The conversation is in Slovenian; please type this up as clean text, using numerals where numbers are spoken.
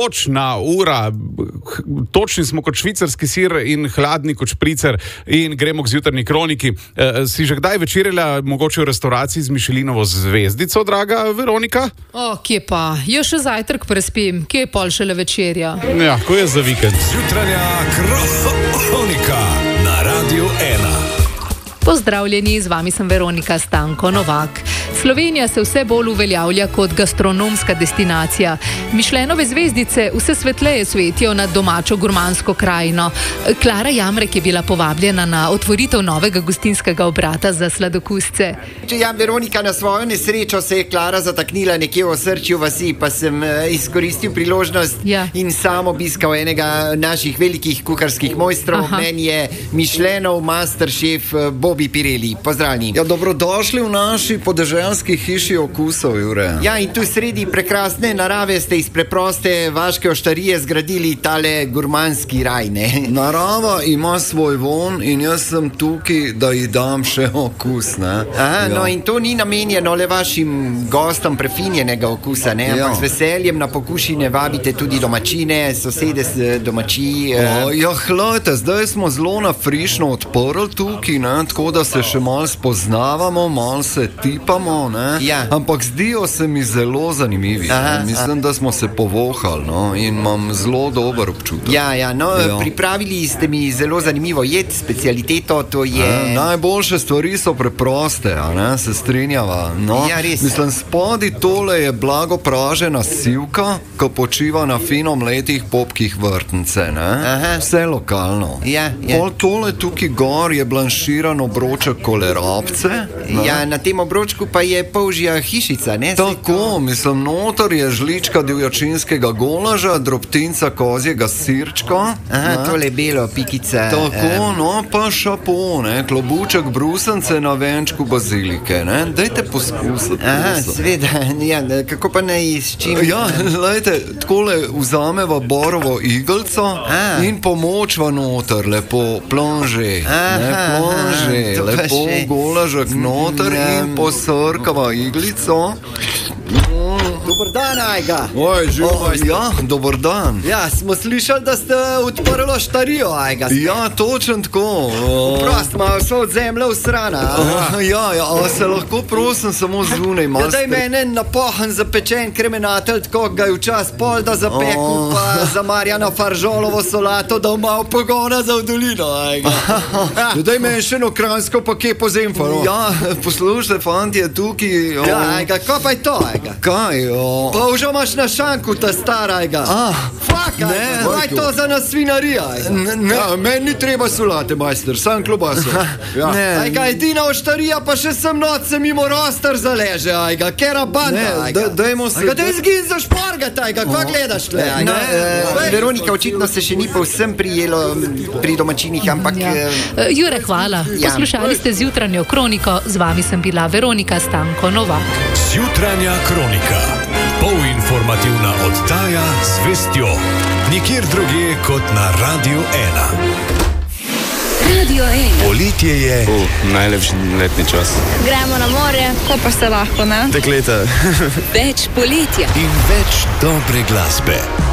točna ura, točni smo kot švicarski sir in hladni kot špricer in gremo k zjutrajni kroniki. Si že kdaj večerjala mogoče v restauraciji z Michelinovo zvezdico, draga Veronika? Kje pa? Jaz še zajtrk prespim, kje je pol šele večerja? Ja, ko je za vikend. Zjutrajna kronika na Radiu 1. Pozdravljeni, z vami sem Veronika Stanko Novak. Slovenija se vse bolj uveljavlja kot gastronomska destinacija. Michelinove zvezdice vse svetleje svetijo nad domačo gurmansko krajino. Klara Jamrek je bila povabljena na otvoritev novega gostinskega obrata za sladokusce. Veronika, na svojo nesrečo se je Klara zataknila nekje v osrčju vasi, pa sem izkoristil priložnost in sam obiskal enega naših velikih kuharskih mojstrov. Meni je Michelinov masterchef Bobby Pirelli. Pozdravljeni. Ja, dobrodošli v naši podeželski hiši okusov, Jure. Ja, in tu sredi prekrasne narave ste iz preproste vaške oštarije zgradili tale gurmanski raj, ne? Narava ima svoj von in jaz sem tukaj, da ji dam še okus, ne? No in to ni namenjeno le vašim gostom prefinjenega okusa, ne? Ampak z veseljem na pokušine vabite tudi domačine, sosede z domačij. Hlejte, zdaj smo zelo nafrišno odprli tukaj, ne? Tako da se še malo spoznavamo, malo se tipamo, ne? Ampak zdijo se mi zelo zanimivi. Mislim, da smo se povohali, no? In imam zelo dober občutek. Pripravili ste mi zelo zanimivo jed, specialiteto, to je... Najboljše stvari so preproste, a ne? Se strinjava, no? Ja, res. Mislim, spodi tole je blago pražena sivka, ko počiva na fino mletih popkih vrtnice, ne? Vse lokalno. Pol tole tukaj gor je blanširano obroček kolerabce. Na tem obročku pa je polžja hišica, ne? Tako, mislim, notor je žlička divjačinskega golaža, drobtinca kozjega sirčka. Tole belo, pikica. Tako, no, pa šapo, ne? Klobuček brusence na venčku bazilike, ne? Dajte poskusiti. Sveda, kako pa naj s čim? Lejte, takole vzameva borovo igelco in pomočva noter, lepo plonže, lepo golažek noter in posrkava iglico. Dobar dan, Ajga. Dobar dan. Smo slišali, da ste odprli oštarijo, Ajga. Točno tako. Prost, malo so od zemlje usrana. Se lahko prosim samo zunaj malo. Daj mene napohan zapečen kremenatelj, tako ga je včas pol da zapeku, pa za Marjana Faržolovo solato, da malo pogona za v dolino, Ajga. Daj meni še eno kranjsko pa kepo zemfaro. Poslušajte, fantje, tukaj... Ajga, ko pa je to, Ajga? Kaj? Pa už imaš na šanku ta stara, Ajga. Fak, Ajga, kaj to za nas svinarija, Ajga? Meni ni treba solate, majster, sam klobaso. Ajga, edina oštarija, pa še sem noc se mimo roster zaleže, Ajga, kera banda, Ajga. Dajmo se... Ajga, daj zgin za špargat, Ajga, kva gledaš tle, Ajga? Veronika, očitno se še ni povsem prijelo pri domačinih, ampak... Jure, hvala. Poslušali ste zjutranjo kroniko, z vami sem bila Veronika Stanko Novak. Zjutranja kronika. Polinformativna oddaja z vestjo. Nikjer drugje kot na Radiu 1. Radio 1. Poletje je najlepši letni čas. Gremo na morje, ko pa se lahko, ne? Dekleta. Več poletja. In več dobre glasbe.